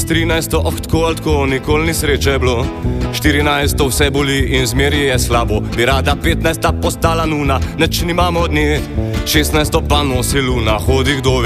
13 tako ali tako, nikoli ni sreče bilo. 14 vse boli in zmeri je slabo. Bi rada 15 postala nuna, neč nimamo od nje. 16 pa nosi luna, hodi kdo ve.